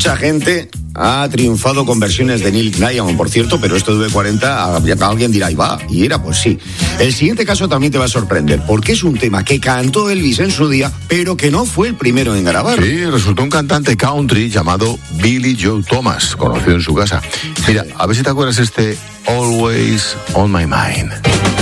mucha gente ha triunfado con versiones de Neil Diamond, por cierto, pero esto de 40, alguien dirá, y va, y era, pues sí. El siguiente caso también te va a sorprender, porque es un tema que cantó Elvis en su día, pero que no fue el primero en grabar. Sí, resultó un cantante country llamado Billy Joe Thomas, conocido en su casa. Mira, a ver si te acuerdas Always on My Mind.